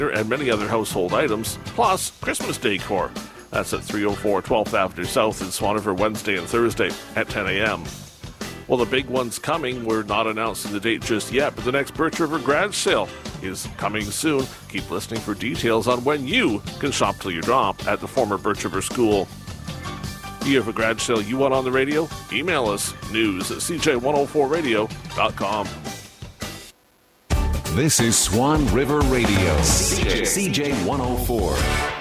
and many other household items, plus Christmas decor. That's at 304 12th Avenue South in Swan River, Wednesday and Thursday at 10 a.m. Well, the big one's coming. We're not announcing the date just yet, but the next Birch River Garage Sale is coming soon. Keep listening for details on when you can shop till you drop at the former Birch River School. Do you have a garage sale you want on the radio? Email us, news@cj104radio.com. This is Swan River Radio, CJ 104.